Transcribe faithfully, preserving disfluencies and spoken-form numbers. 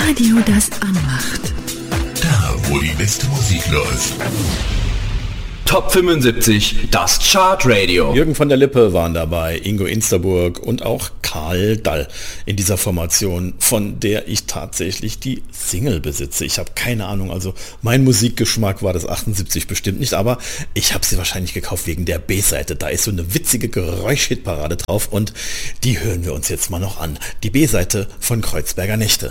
Radio, das anmacht. Da, wo die beste Musik läuft. Top fünfundsiebzig, das Chartradio. Jürgen von der Lippe waren dabei, Ingo Insterburg und auch Karl Dall in dieser Formation, von der ich tatsächlich die Single besitze. Ich habe keine Ahnung, also mein Musikgeschmack war das achtundsiebzig bestimmt nicht, aber ich habe sie wahrscheinlich gekauft wegen der B-Seite. Da ist so eine witzige Geräuschhitparade drauf und die hören wir uns jetzt mal noch an. Die B-Seite von Kreuzberger Nächte.